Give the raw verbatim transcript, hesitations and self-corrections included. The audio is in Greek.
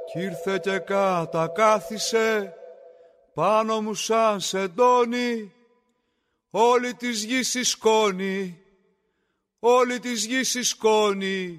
Κι ήρθε και κατακάθισε πάνω μου σαν σεντόνι, όλη της γης η σκόνη, όλη της γης η σκόνη.